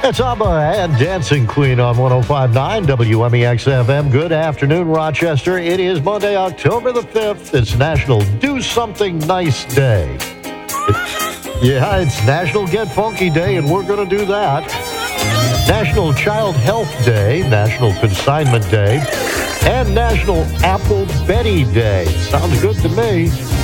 It's ABBA and Dancing Queen on 105.9 WMEX-FM. Good afternoon, Rochester. It is Monday, October the 5th. It's National Do Something Nice Day. It's National Get Funky Day, and we're going to do that. National Child Health Day, National Consignment Day, and National Apple Betty Day. Sounds good to me.